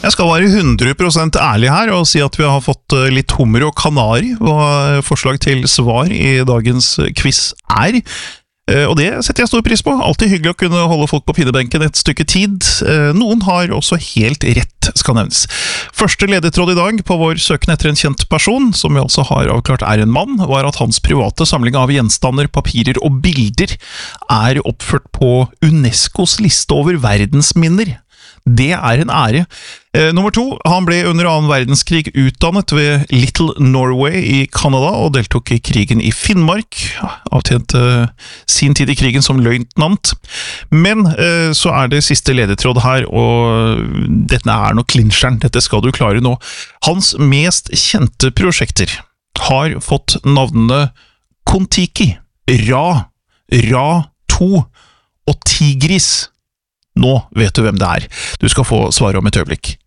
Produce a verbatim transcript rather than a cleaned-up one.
Jeg skal være hundre prosent ærlig her og si at vi har fått litt hummer og kanari, hva forslag til svar i dagens quiz er. Og det setter jeg stor pris på. Alltid hyggelig å kunne holde folk på pinnebenken et stykke tid. Noen har også helt rett, skal nevnes. Første ledetråd i dag på vår søken etter en kjent person, som vi altså har avklart er en mann, var at hans private samling av gjenstander, papirer og bilder er oppført på UNESCOs liste over verdensminner. Det er en ære. Eh, nummer to, han ble under annen verdenskrig utdannet ved Little Norway i Canada og deltok i krigen i Finnmark, avtjente sin tid i krigen som løytnant. Men eh, så er det siste ledetråd her, og dette er nok clincheren, dette skal du klare nå. Hans mest kjente prosjekter har fått navnene Kon-Tiki, Ra, Ra to og Tigris. Nå vet du hvem det er. Du skal få svare om et øyeblikk.